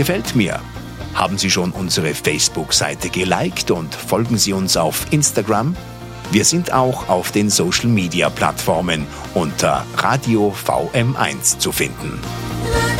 Gefällt mir. Haben Sie schon unsere Facebook-Seite geliked und folgen Sie uns auf Instagram? Wir sind auch auf den Social-Media-Plattformen unter Radio VM1 zu finden.